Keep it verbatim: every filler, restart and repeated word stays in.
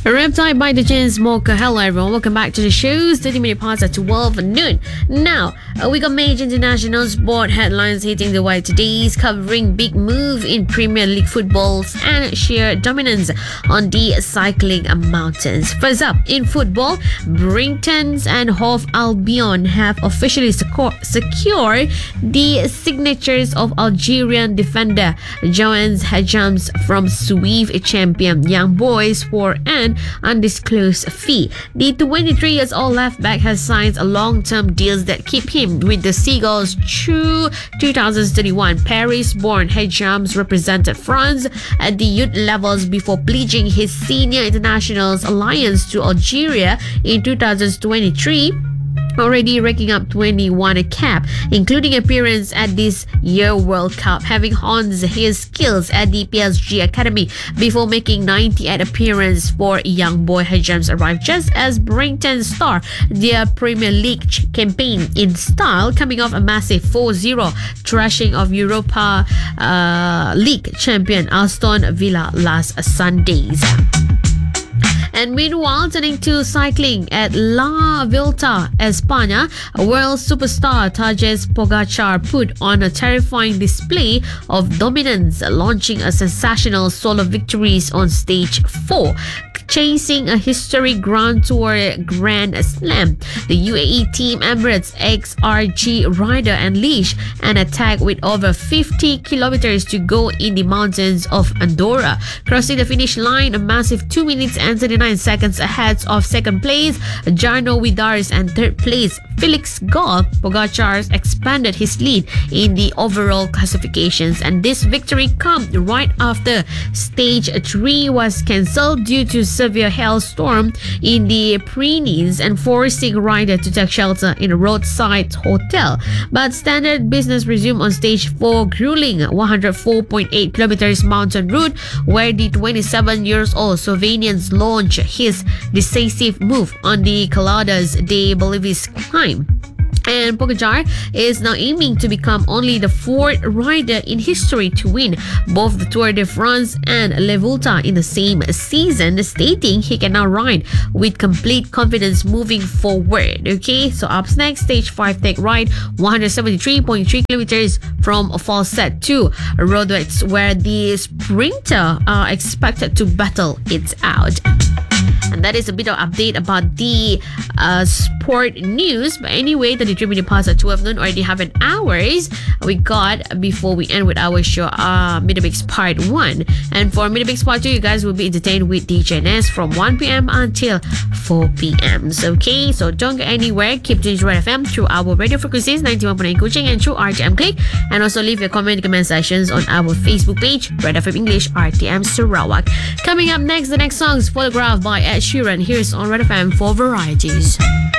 Reptile by the Chainsmokers. Hello everyone, welcome back to the show. thirty minute past at twelve noon. Now, uh, we got major international sport headlines hitting the wire today, covering big move in Premier League footballs and sheer dominance on the cycling mountains. First up, in football, Brighton and Hove Albion have officially secu- secured the signatures of Algerian defender Joans Hajams from Suisse champion Young Boys for an undisclosed fee. The twenty-three years old left back has signed long-term deals that keep him with the Seagulls through two thousand thirty-one. Paris-born Hajams represented France at the youth levels before pledging his senior internationals alliance to Algeria in two thousand twenty-three, already racking up twenty-one cap, including appearance at this year World Cup, having honed his skills at the P S G academy before making ninety-eight appearance for young boy. Hajams arrived just as Brighton start their Premier League ch- campaign in style, coming off a massive four zero thrashing of Europa uh, League champion Aston Villa last Sundays. And meanwhile, turning to cycling at La Vuelta, España, world superstar Tadej Pogacar put on a terrifying display of dominance, launching a sensational solo victories on stage four, chasing a historic Grand Tour Grand Slam. The U A E Team Emirates X R G rider unleashed an attack with over fifty kilometers to go in the mountains of Andorra, crossing the finish line a massive two minutes and thirty-nine seconds ahead of second place Jarno Widaris and third place Felix Gall. Pogacar expanded his lead in the overall classifications, and this victory comes right after stage three was cancelled due to severe hailstorm in the Pyrenees and forcing rider to take shelter in a roadside hotel. But standard business resumed on stage four, grueling one hundred four point eight kilometers mountain route, where the twenty-seven years old Slovenians launched his decisive move on the Caladas de Bolivis climb. And Pogacar is now aiming to become only the fourth rider in history to win both the Tour de France and Le Vuelta in the same season, stating he can now ride with complete confidence moving forward. Okay, so up next, stage five tech ride one hundred seventy-three point three kilometers from Falset to Roadworks, where the sprinter are expected to battle it out. And that is a bit of update about the uh, sport news. But anyway, the thirty minute past at twelve noon already have an hours we got before we end with our show, uh, Midmix Part one. And for Midmix Part two, you guys will be entertained with D J Ness from one p.m. until four p.m. So, okay, so don't go anywhere. Keep tuning to Red F M through our radio frequencies ninety-one point nine Kuching and through R T M Click. And also leave your comment in the comment sections on our Facebook page, Red F M English R T M Sarawak. Coming up next, the next song is Photograph by Ed Sheeran. Here's on Red F M for varieties.